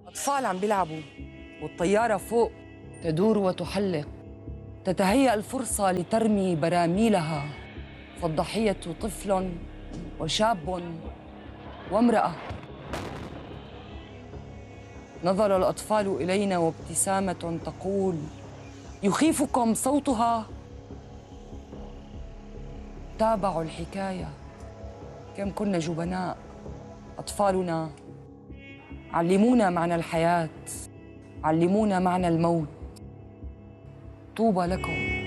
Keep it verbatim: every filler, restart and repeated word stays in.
أطفال عم بيلعبوا والطيارة فوق تدور وتحلق، تتهيأ الفرصة لترمي براميلها، فالضحية طفل وشاب وامرأة. نظر الأطفال إلينا وابتسامة تقول: يخيفكم صوتها؟ تابعوا الحكاية. كم كنا جبناء. أطفالنا علمونا معنى الحياة، علمونا معنى الموت. طوبى لكم.